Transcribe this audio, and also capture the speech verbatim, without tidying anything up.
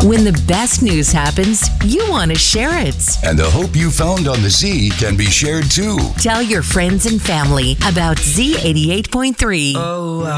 When the best news happens, you want to share it. And the hope you found on the Z can be shared too. Tell your friends and family about Z eighty-eight point three. Oh,